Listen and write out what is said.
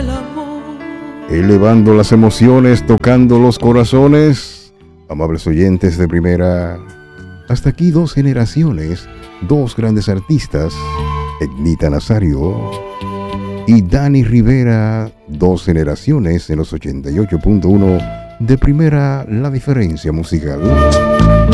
elevando las emociones, tocando los corazones. Amables oyentes de Primera, hasta aquí 2 generaciones, 2 grandes artistas, Ednita Nazario y Dani Rivera, 2 generaciones en los 88.1 de Primera, la diferencia musical.